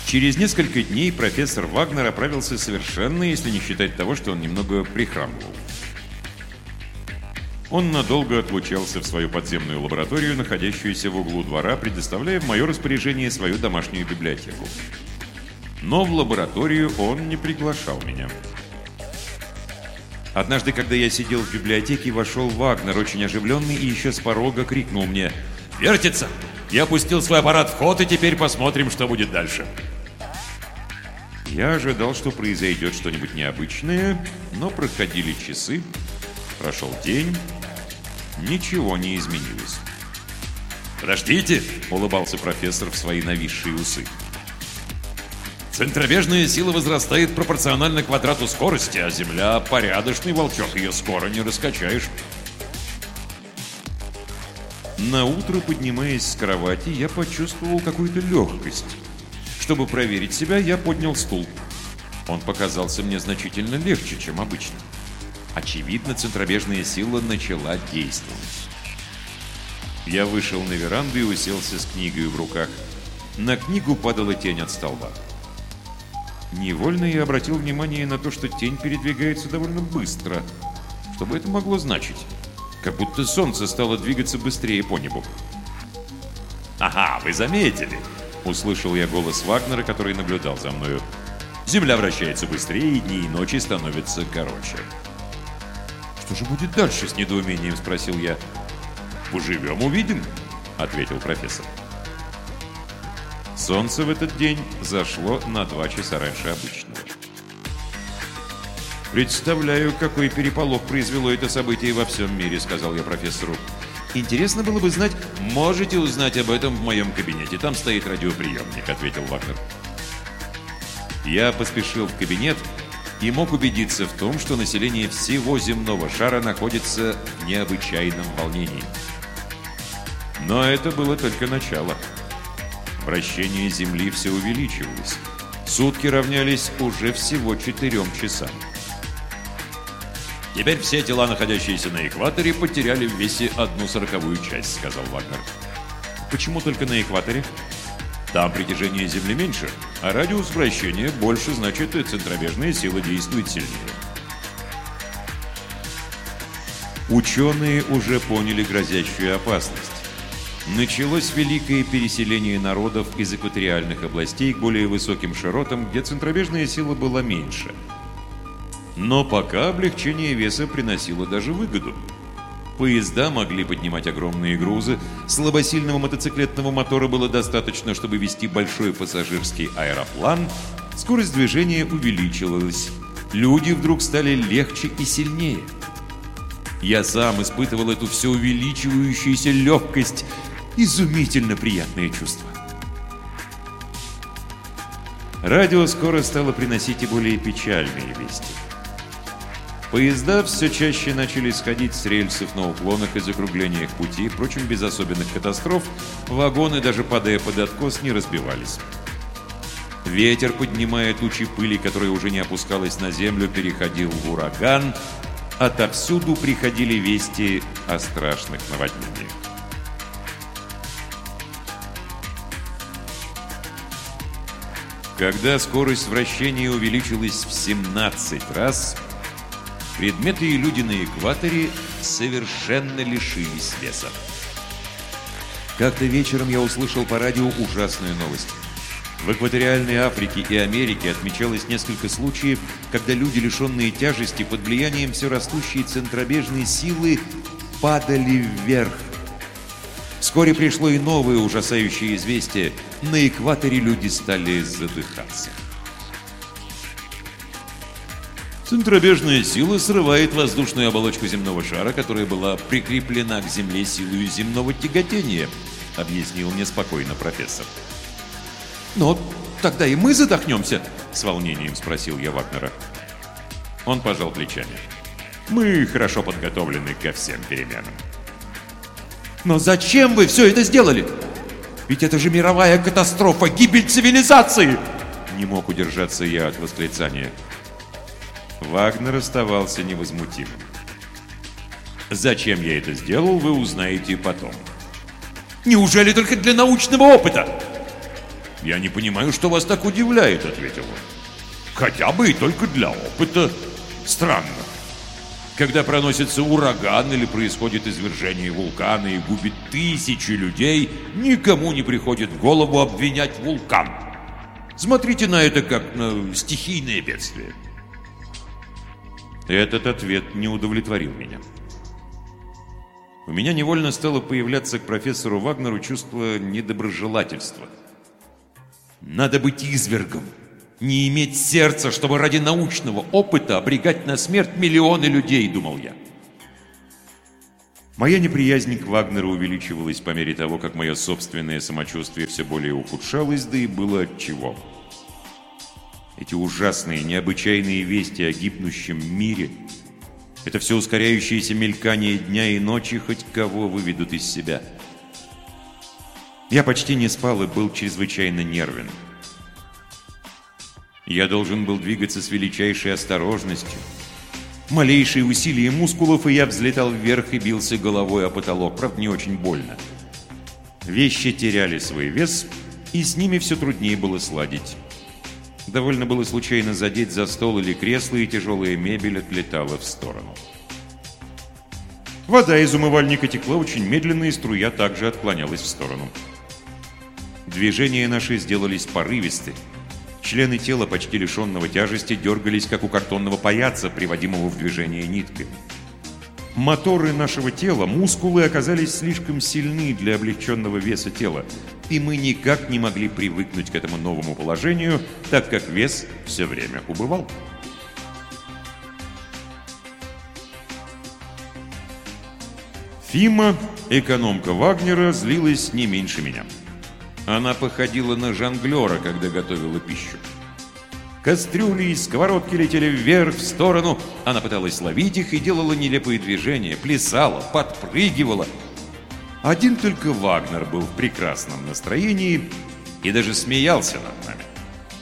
Через несколько дней профессор Вагнер оправился совершенно, если не считать того, что он немного прихрамывал. Он надолго отлучался в свою подземную лабораторию, находящуюся в углу двора, предоставляя в мое распоряжение свою домашнюю библиотеку. Но в лабораторию он не приглашал меня. Однажды, когда я сидел в библиотеке, вошел Вагнер, очень оживленный, и еще с порога крикнул мне: «Вертится! Я пустил свой аппарат в ход, и теперь посмотрим, что будет дальше». Я ожидал, что произойдет что-нибудь необычное, но проходили часы, прошел день, ничего не изменилось. «Подождите!» — улыбался профессор в свои нависшие усы. «Центробежная сила возрастает пропорционально квадрату скорости, а Земля — порядочный волчок, ее скоро не раскачаешь». На утро, поднимаясь с кровати, я почувствовал какую-то легкость. Чтобы проверить себя, я поднял стул. Он показался мне значительно легче, чем обычно. Очевидно, центробежная сила начала действовать. Я вышел на веранду и уселся с книгой в руках. На книгу падала тень от столба. Невольно я обратил внимание на то, что тень передвигается довольно быстро. Что бы это могло значить? Как будто солнце стало двигаться быстрее по небу. «Ага, вы заметили!» — услышал я голос Вагнера, который наблюдал за мною. «Земля вращается быстрее, и дни и ночи становятся короче». «Что же будет дальше?» — с недоумением спросил я. «Поживем, увидим», — ответил профессор. Солнце в этот день зашло на 2 часа раньше обычного. «Представляю, какой переполох произвело это событие во всем мире», — сказал я профессору. «Интересно было бы знать...» «Можете узнать об этом в моем кабинете. Там стоит радиоприемник», — ответил Вагнер. Я поспешил в кабинет и мог убедиться в том, что население всего земного шара находится в необычайном волнении. Но это было только начало. Вращение Земли все увеличивалось. Сутки равнялись уже всего 4 часам. «Теперь все тела, находящиеся на экваторе, потеряли в весе 1/40 часть», — сказал Вагнер. «Почему только на экваторе?» «Там притяжение Земли меньше, а радиус вращения больше, значит, и центробежная сила действует сильнее». Ученые уже поняли грозящую опасность. Началось великое переселение народов из экваториальных областей к более высоким широтам, где центробежная сила была меньше. Но пока облегчение веса приносило даже выгоду. Поезда могли поднимать огромные грузы, слабосильного мотоциклетного мотора было достаточно, чтобы вести большой пассажирский аэроплан, скорость движения увеличилась, люди вдруг стали легче и сильнее. Я сам испытывал эту все увеличивающуюся легкость, изумительно приятное чувство. Радио скоро стало приносить и более печальные вести. Поезда все чаще начали сходить с рельсов на уклонах и закруглениях пути, впрочем, без особенных катастроф, вагоны, даже падая под откос, не разбивались. Ветер, поднимая тучи пыли, которая уже не опускалась на землю, переходил в ураган. Отовсюду приходили вести о страшных наводнениях. Когда скорость вращения увеличилась в 17 раз, предметы и люди на экваторе совершенно лишились веса. Как-то вечером я услышал по радио ужасную новость. В экваториальной Африке и Америке отмечалось несколько случаев, когда люди, лишенные тяжести, под влиянием все растущей центробежной силы, падали вверх. Вскоре пришло и новое ужасающее известие. На экваторе люди стали задыхаться. Центробежная сила срывает воздушную оболочку земного шара, которая была прикреплена к Земле силой земного тяготения, объяснил мне спокойно профессор. «Но тогда и мы задохнемся?» — с волнением спросил я Вагнера. Он пожал плечами. «Мы хорошо подготовлены ко всем переменам». «Но зачем вы все это сделали? Ведь это же мировая катастрофа, гибель цивилизации!» Не мог удержаться я от восклицания. Вагнер оставался невозмутимым. «Зачем я это сделал, вы узнаете потом». «Неужели только для научного опыта?» «Я не понимаю, что вас так удивляет», — ответил он. «Хотя бы и только для опыта. Странно. Когда проносится ураган или происходит извержение вулкана и губит тысячи людей, никому не приходит в голову обвинять вулкан. Смотрите на это как на стихийное бедствие». Этот ответ не удовлетворил меня. У меня невольно стало появляться к профессору Вагнеру чувство недоброжелательства. Надо быть извергом, не иметь сердца, чтобы ради научного опыта обрекать на смерть миллионы людей, думал я. Моя неприязнь к Вагнеру увеличивалась по мере того, как мое собственное самочувствие все более ухудшалось, да и было отчего. Эти ужасные, необычайные вести о гибнущем мире, это все ускоряющееся мелькание дня и ночи хоть кого выведут из себя. Я почти не спал и был чрезвычайно нервен. Я должен был двигаться с величайшей осторожностью. Малейшие усилия мускулов, и я взлетал вверх и бился головой о потолок, правда, не очень больно. Вещи теряли свой вес, и с ними все труднее было сладить. Довольно было случайно задеть за стол или кресло, и тяжелая мебель отлетала в сторону. Вода из умывальника текла очень медленно, и струя также отклонялась в сторону. Движения наши сделались порывисты. Члены тела, почти лишенного тяжести, дергались, как у картонного паяца, приводимого в движение нитками. Моторы нашего тела, мускулы, оказались слишком сильны для облегченного веса тела, и мы никак не могли привыкнуть к этому новому положению, так как вес все время убывал. Фима, экономка Вагнера, злилась не меньше меня. Она походила на жонглера, когда готовила пищу. Кастрюли и сковородки летели вверх, в сторону. Она пыталась ловить их и делала нелепые движения, плясала, подпрыгивала. Один только Вагнер был в прекрасном настроении и даже смеялся над нами.